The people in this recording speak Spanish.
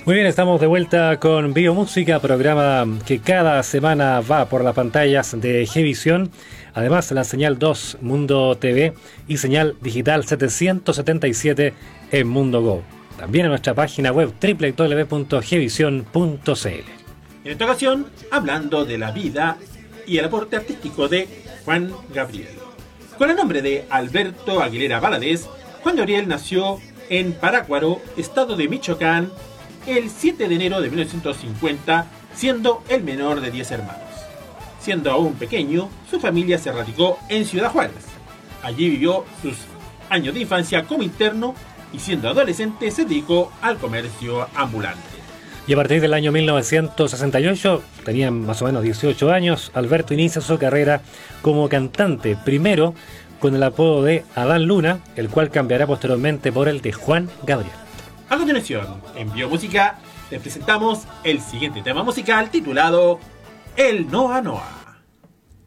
Muy bien, estamos de vuelta con Biomúsica, programa que cada semana va por las pantallas de Gevisión, además la señal 2 Mundo TV y señal digital 777 en Mundo Go. También en nuestra página web www.gevision.cl. En esta ocasión, hablando de la vida y el aporte artístico de Juan Gabriel. Con el nombre de Alberto Aguilera Valadez, Juan Gabriel nació en Parácuaro, estado de Michoacán, el 7 de enero de 1950, siendo el menor de 10 hermanos. Siendo aún pequeño, su familia se radicó en Ciudad Juárez. Allí vivió sus años de infancia como interno y siendo adolescente se dedicó al comercio ambulante. Y a partir del año 1968, tenía más o menos 18 años, Alberto inicia su carrera como cantante, primero con el apodo de Adán Luna, el cual cambiará posteriormente por el de Juan Gabriel. A continuación, en Biomúsica, les presentamos el siguiente tema musical titulado El Noa Noa.